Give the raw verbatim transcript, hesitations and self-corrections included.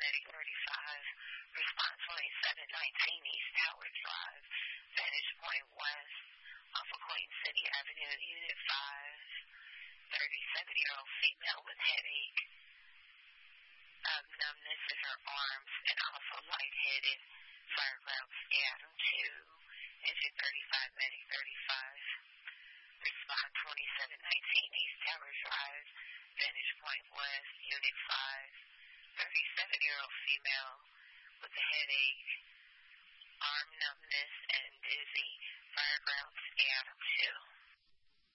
Medic thirty-five, respond twenty-seven nineteen East Howard Drive, Vantage Point West, off of Queen City Avenue, Unit five, thirty-seven-year-old female with headache, um, numbness in her arms, and also lightheaded, fire ground scatter two, engine thirty-five, Medic thirty-five, respond twenty-seven nineteen East Tower Drive, Vantage Point West, Unit five, thirty-seven-year-old female with a headache, arm numbness, and dizzy, fire ground scatter two.